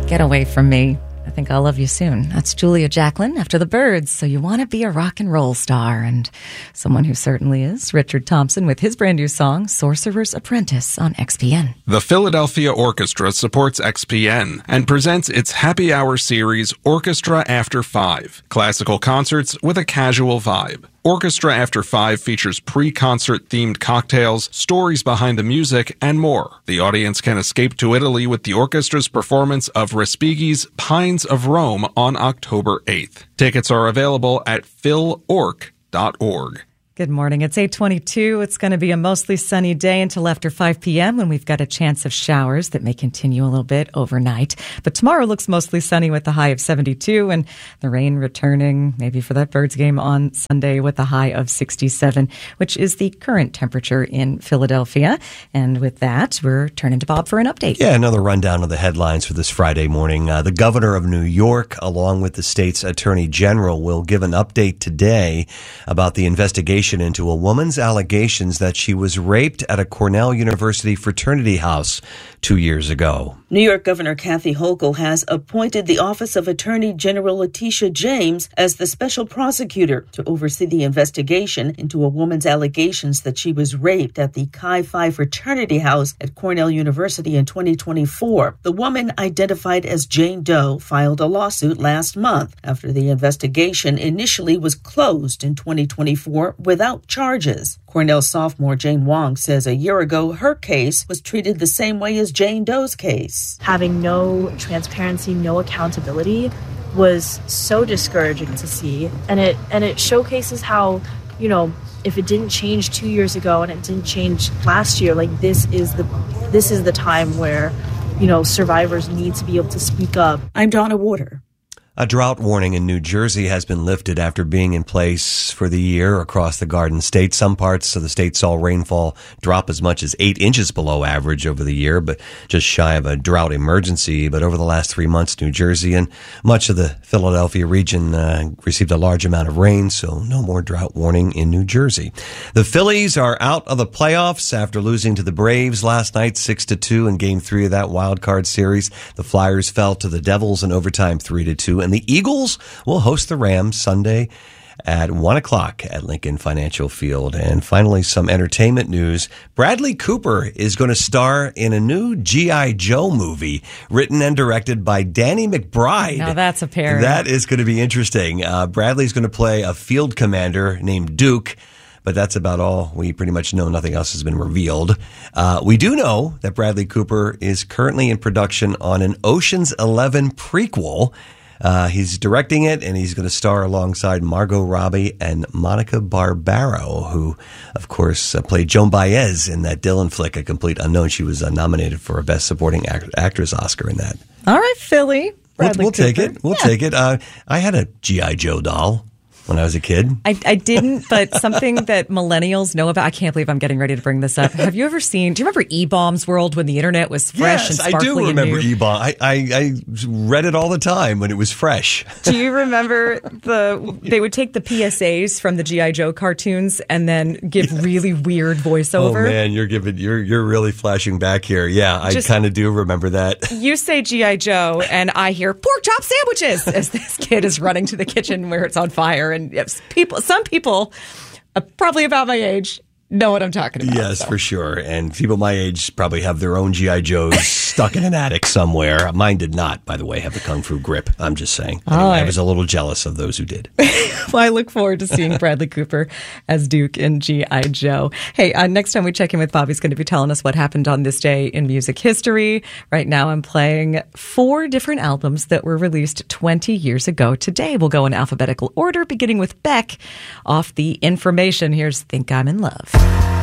Get away from me. I think I'll love you soon. That's Julia Jacklin after the Byrds. So you want to be a rock and roll star, and someone who certainly is. Richard Thompson with his brand new song, Sorcerer's Apprentice, on XPN. The Philadelphia Orchestra supports XPN and presents its Happy Hour series, Orchestra After 5. Classical concerts with a casual vibe. Orchestra After 5 features pre-concert themed cocktails, stories behind the music, and more. The audience can escape to Italy with the orchestra's performance of Respighi's Pines of Rome on October 8th. Tickets are available at philorc.org. Good morning. It's 8:22. It's going to be a mostly sunny day until after 5 p.m. when we've got a chance of showers that may continue a little bit overnight. But tomorrow looks mostly sunny with a high of 72 and the rain returning maybe for that Birds game on Sunday with a high of 67, which is the current temperature in Philadelphia. And with that, we're turning to Bob for an update. Yeah, another rundown of the headlines for this Friday morning. The governor of New York, along with the state's attorney general, will give an update today about the investigation into a woman's allegations that she was raped at a Cornell University fraternity house 2 years ago. New York Governor Kathy Hochul has appointed the Office of Attorney General Letitia James as the special prosecutor to oversee the investigation into a woman's allegations that she was raped at the Chi Phi fraternity house at Cornell University in 2024. The woman, identified as Jane Doe, filed a lawsuit last month after the investigation initially was closed in 2024 without charges. Cornell sophomore Jane Wong says a year ago her case was treated the same way as Jane Doe's case. Having no transparency, no accountability was so discouraging to see. And it showcases how, if it didn't change 2 years ago and it didn't change last year, like this is the time where, survivors need to be able to speak up. I'm Donna Warder. A drought warning in New Jersey has been lifted after being in place for the year across the Garden State. Some parts of the state saw rainfall drop as much as 8 inches below average over the year, but just shy of a drought emergency. But over the last 3 months, New Jersey and much of the Philadelphia region received a large amount of rain, so no more drought warning in New Jersey. The Phillies are out of the playoffs after losing to the Braves last night 6-2 in Game 3 of that wild card series. The Flyers fell to the Devils in overtime 3-2. And the Eagles will host the Rams Sunday at 1 o'clock at Lincoln Financial Field. And finally, some entertainment news. Bradley Cooper is going to star in a new G.I. Joe movie written and directed by Danny McBride. Now that's a pair. That is going to be interesting. Bradley's going to play a field commander named Duke. But that's about all we pretty much know. Nothing else has been revealed. We do know that Bradley Cooper is currently in production on an Ocean's 11 prequel. He's directing it, and he's going to star alongside Margot Robbie and Monica Barbaro, who, of course, played Joan Baez in that Dylan flick, A Complete Unknown. She was nominated for a Best Supporting Actress Oscar in that. All right, Philly. We'll take it. We'll take it. I had a G.I. Joe doll when I was a kid. I didn't, but something that millennials know about, I can't believe I'm getting ready to bring this up. Have you ever seen, do you remember E-Bombs World when the internet was fresh and sparkly? Yes, I do remember E-Bomb. I read it all the time when it was fresh. Do you remember they would take the PSAs from the G.I. Joe cartoons and then give really weird voiceover? Oh man, you're really flashing back here. Yeah, I kind of do remember that. You say G.I. Joe and I hear pork chop sandwiches as this kid is running to the kitchen where it's on fire. And some people, probably about my age, know what I'm talking about. Yes, for sure. And people my age probably have their own G.I. Joes stuck in an attic somewhere. Mine did not, by the way, have the Kung Fu grip. I'm just saying. Anyway, I was a little jealous of those who did. Well, I look forward to seeing Bradley Cooper as Duke in G.I. Joe. Hey, next time we check in with Bob, he's going to be telling us what happened on this day in music history. Right now, I'm playing 4 different albums that were released 20 years ago today. We'll go in alphabetical order, beginning with Beck off the Information. Here's Think I'm in Love.